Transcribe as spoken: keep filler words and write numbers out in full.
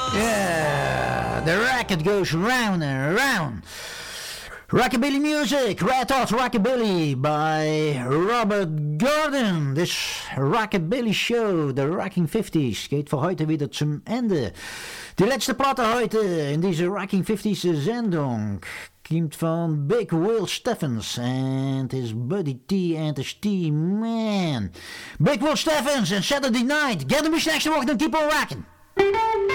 Yeah, the racket goes round and round. Rockabilly music, Red Hot Rockabilly by Robert Gordon. This Rockabilly Show, the Rocking fifties, geht für heute wieder zum Ende. Die letzte Platte heute in diese Rocking fifties Sendung kommt von Big Will Steffens and his buddy T and his T-Man. Big Will Steffens and Saturday Night. Get them next week and keep on rocking.